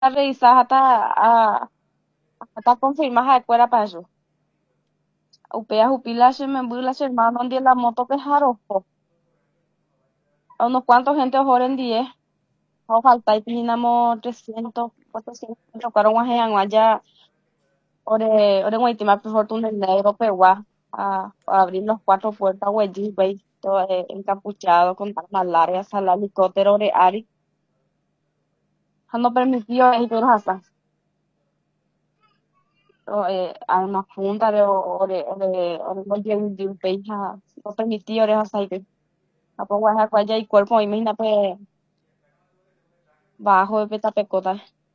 revisar hasta confirmar a cuera para eso. Upea upila se me bula se hermano donde la moto que jarojo. A unos cuantos gente ojo en 10. O falta y pinamos 300, 400. Tocaron allá. Ore guaitima por fortuna el negro pegua a abrir los cuatro puertas güey, güey, todo encapuchado con armas largas al helicóptero de Ari. No permitió y todos hasta a una junta de ore no llegó de un país no permitió ore hasta ahí a poco a cuaya y cuerpo imagina pues bajo de petapecota.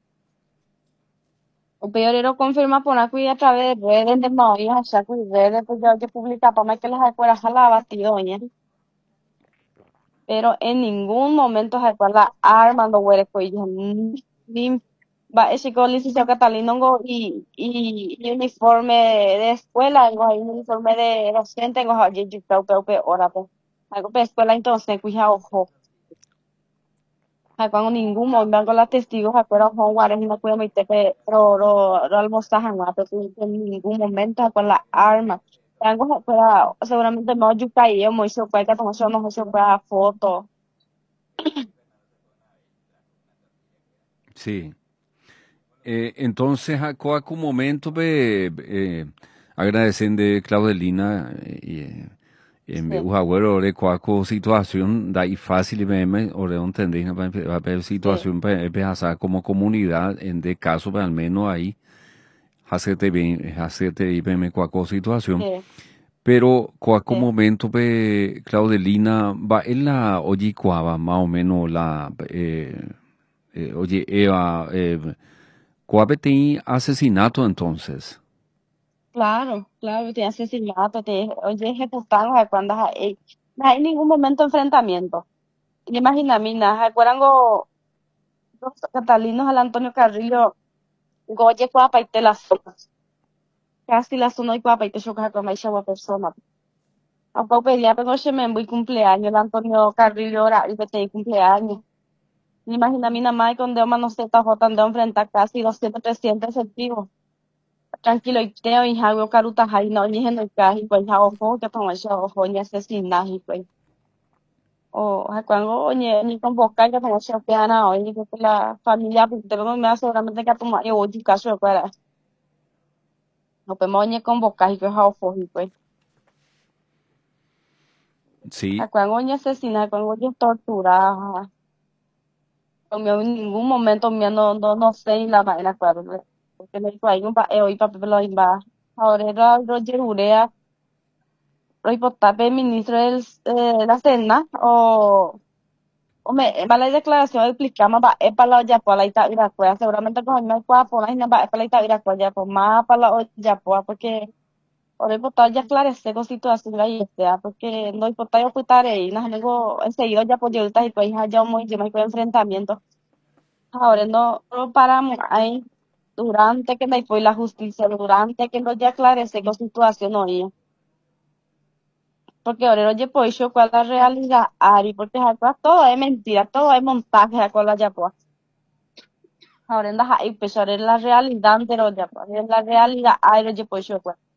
O peor era confirma por aquí a través de redes de movidas, allá que redes pues ya que publica para más que las escuelas jalaba tío, pero en ningún momento se acuerda Armando Huereco y yo ni va ese con licenciado Catalino y uniforme de escuela, tengo ahí uniforme de docente, tengo ahí yo ahora pues algo de escuela entonces cuija ojo cuando ningún momento con los testigos acuerdo Juan Juárez y no puedo meter pero almorzar pero en ningún momento con la arma algo fuera seguramente no yo caí yo me hizo cuenta como yo no hizo para foto. Sí. Entonces, a coaco momento agradecen de Claudelina en Sí. Ujagüero de coaco situación da y fácil y me ore entender a Sí, situación para como comunidad en de caso al menos ahí hacerte bien me coaco situación sí, pero coaco sí. momento Claudelina va en la oye cuava más o menos oye Eva Coabe tem asesinato entonces. Claro, tiene asesinato, tiene, oye, ejecutado, cuando hay, no hay ningún momento de enfrentamiento. Y imagina, mina, recuerdan los catalinos al Antonio Carrillo, goye cuapa y te las sopas. Casi las uno y cuapa y te chocas con la persona. Aunque pedía, pero se me voy cumpleaños, el Antonio Carrillo, ahora, y te cumpleaños. Imagina, mina, más con Dios, no se está jotando enfrentar casi 200, 300 efectivos. Tranquilo, y teo y hago carutas ahí, no, ni en el caji, pues ya ojo, que como eso, ojo, ni asesinaje, pues. O cuando ni convocar que como se peana hoy, que la familia, pues tengo me seguramente que tomar yo voy caso para. No podemos ni convocar y que ja ojo, y pues. Sí, A cuando ni asesinar, cuando ni torturar, en ningún momento me no sé la manera, claro, porque me dijo ahí un pa, hoy papel lo iba. Ahora era Roger Urea, ministro de la Cena, o para la declaración explicamos, va, es para la olla, para la Itagüira, seguramente con el cuerpo, no va, es para la Itagüira, pues más para la olla, porque, por importar ya esclarecer con situación ahí, sea, porque no importa yo ocultar ahí, no, luego, enseguida ya, pues, yo, y pues, ya, muy, yo me fui enfrentamiento. Ahora no paramos ahí, durante que me fue la justicia, durante que no ya esclarecer con situación hoy. Porque ahora oye, pues yo cuál es la realidad, Ari, porque acá todo es mentira, todo es montaje, acá la ya pues. Ahora en la pues ahora es la realidad, pero ya pues, es la realidad, Ari, oye, pues yo pues.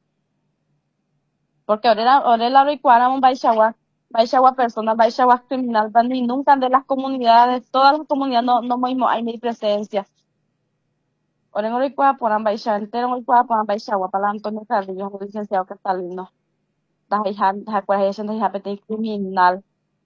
Porque ahora la recuadra un baixagua persona, baixagua criminal, y nunca de las comunidades, todas las comunidades no mismo hay mi presencia. Ahora en recuadra por un baixagua, entero en recuadra por un baixagua, para Antonio Carrillo, un licenciado que está lindo. Da hija, da cuál es ese, da criminal.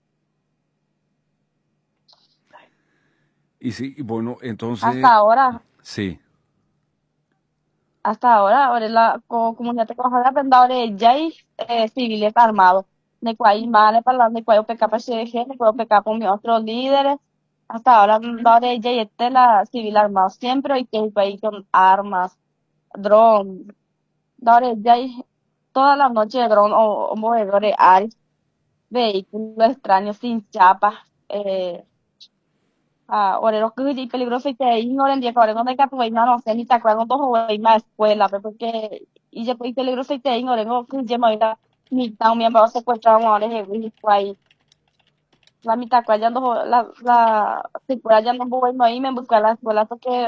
y sí, y bueno, Hasta entonces, ahora. sí, Hasta ahora la comunidad trabajadora aprendedores ya hay civiles armados. De cuál más para de cuál PK para CDG, de cuál PK por mis otros líderes. Hasta ahora aprendedores ya y este la civil armado siempre hay que ir ahí con armas, dron. Ahora ya hay toda la noche de dron o movedores hay vehículos extraños sin chapas. Orero que es peligroso y que ignoren día que ahora no hay que no sé ni te acuerdas dos o más escuela pero porque y ya pues peligroso y te ignoren que ya me da mi tan miembro secuestrado ahora es ahí la mitad, la, si fuera ya no voy, no, ahí me busca la escuela, porque